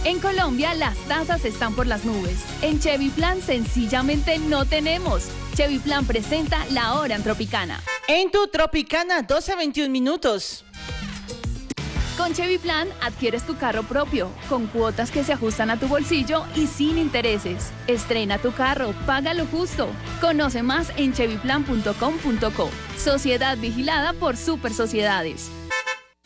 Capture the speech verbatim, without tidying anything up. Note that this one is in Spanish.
En Colombia las tasas están por las nubes. En Chevy Plan sencillamente no tenemos. Chevy Plan presenta La Hora en Tropicana. En tu Tropicana, doce veintiún minutos. Con Chevy Plan adquieres tu carro propio, con cuotas que se ajustan a tu bolsillo y sin intereses. Estrena tu carro, paga lo justo. Conoce más en chevy plan punto com punto co. Sociedad vigilada por Super Sociedades.